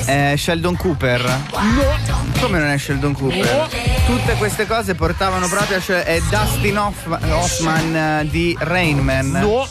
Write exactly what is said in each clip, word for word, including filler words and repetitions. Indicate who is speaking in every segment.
Speaker 1: È Sheldon Cooper.
Speaker 2: No.
Speaker 1: Come non è Sheldon Cooper?
Speaker 2: No.
Speaker 1: Tutte queste cose portavano proprio a Shel- è Dustin Hoff- Hoffman eh, di Rain Man.
Speaker 2: No.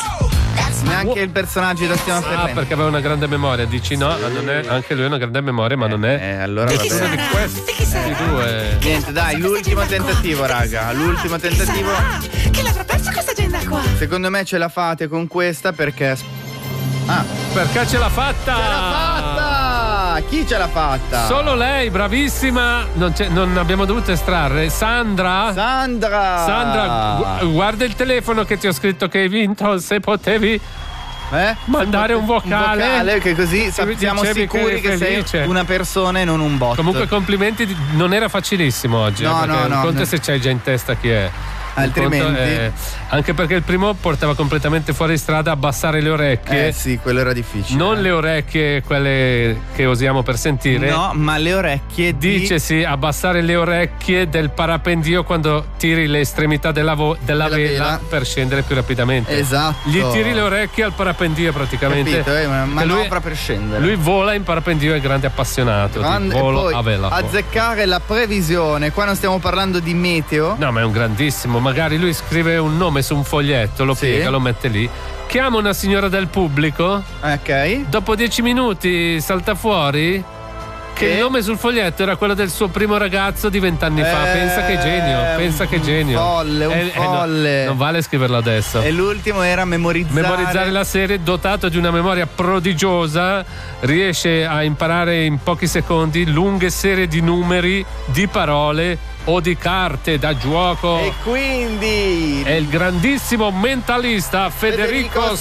Speaker 1: Neanche il personaggio di Dustin Hoffman.
Speaker 2: Ah, perché aveva una grande memoria. Dici no, non è, anche lui ha una grande memoria, ma non è.
Speaker 1: Eh, allora
Speaker 2: nessuna
Speaker 1: vabbè.
Speaker 2: di questi due.
Speaker 1: Niente, dai, l'ultimo tentativo, raga. L'ultimo tentativo.
Speaker 3: Che l'avrà persa questa agenda qua?
Speaker 1: Secondo me ce la fate con questa perché. Ah,
Speaker 2: Perché ce l'ha fatta!
Speaker 1: ce l'ha fatta! Chi ce l'ha fatta?
Speaker 2: Solo lei, bravissima. Non, c'è, non abbiamo dovuto estrarre. Sandra.
Speaker 1: Sandra!
Speaker 2: Sandra, gu- guarda il telefono che ti ho scritto che hai vinto. Se potevi
Speaker 1: Eh?
Speaker 2: mandare un vocale.
Speaker 1: Un vocale, che così
Speaker 2: Che
Speaker 1: siamo
Speaker 2: dicevi
Speaker 1: sicuri
Speaker 2: che
Speaker 1: che,
Speaker 2: eri
Speaker 1: sei
Speaker 2: felice.
Speaker 1: una persona e non un bot.
Speaker 2: Comunque complimenti, di- non era facilissimo oggi.
Speaker 1: No,
Speaker 2: eh, perché
Speaker 1: no, no,
Speaker 2: un conto
Speaker 1: no.
Speaker 2: è se c'hai già in testa chi è. Un
Speaker 1: Altrimenti-
Speaker 2: conto è- anche perché il primo portava completamente fuori strada, abbassare le orecchie.
Speaker 1: Eh sì, quello era difficile.
Speaker 2: Non le orecchie, quelle che usiamo per sentire.
Speaker 1: No, ma le orecchie di...
Speaker 2: Dice sì, abbassare le orecchie del parapendio quando tiri le estremità della, vo- della
Speaker 1: Della
Speaker 2: vela,
Speaker 1: vela.
Speaker 2: per scendere più rapidamente.
Speaker 1: Esatto.
Speaker 2: Gli tiri le orecchie al parapendio praticamente.
Speaker 1: Capito, è una
Speaker 2: Che
Speaker 1: manovra per scendere.
Speaker 2: Lui vola in parapendio, è grande appassionato. di
Speaker 1: Grande- e
Speaker 2: volo
Speaker 1: poi
Speaker 2: a vela.
Speaker 1: azzeccare la previsione. Qua non stiamo parlando di meteo.
Speaker 2: No, ma è un grandissimo. Magari lui scrive un nome su un foglietto, lo
Speaker 1: Sì.
Speaker 2: piega, lo mette lì. Chiama una signora del pubblico.
Speaker 1: Ok.
Speaker 2: Dopo dieci minuti salta fuori che
Speaker 1: Che?
Speaker 2: il nome sul foglietto era quello del suo primo ragazzo di vent'anni fa.
Speaker 1: Eh,
Speaker 2: Pensa che genio, pensa
Speaker 1: un
Speaker 2: che genio.
Speaker 1: folle, un
Speaker 2: Eh, eh, no,
Speaker 1: folle.
Speaker 2: non vale scriverlo adesso.
Speaker 1: E l'ultimo era memorizzare.
Speaker 2: Memorizzare la serie, dotato di una memoria prodigiosa, riesce a imparare in pochi secondi lunghe serie di numeri, di parole o di carte da gioco.
Speaker 1: E quindi
Speaker 2: È il grandissimo mentalista Federico,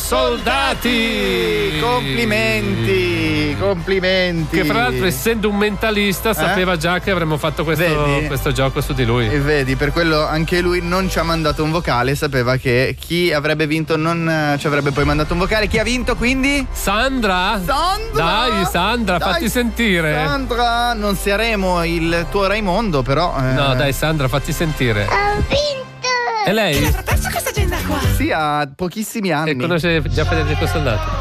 Speaker 2: Soldati.
Speaker 1: Complimenti, complimenti.
Speaker 2: Che fra l'altro, essendo un mentalista, sapeva già che avremmo fatto questo,
Speaker 1: Vedi?
Speaker 2: questo gioco su di lui.
Speaker 1: E vedi, per quello anche lui non ci ha mandato un vocale, sapeva che chi avrebbe vinto non eh, ci avrebbe poi mandato un vocale. Chi ha vinto quindi?
Speaker 2: Sandra?
Speaker 1: Sandra!
Speaker 2: Dai, Sandra,
Speaker 1: Dai,
Speaker 2: fatti sentire.
Speaker 1: Sandra, non saremo il tuo Raimondo, però. eh,
Speaker 2: No, dai, Sandra, fatti sentire.
Speaker 4: Ho vinto!
Speaker 2: E
Speaker 3: Che
Speaker 2: lei?
Speaker 3: l'avrà persa questa agenda qua?
Speaker 1: Sì, ha pochissimi anni.
Speaker 2: E conosce già Federico Soldati?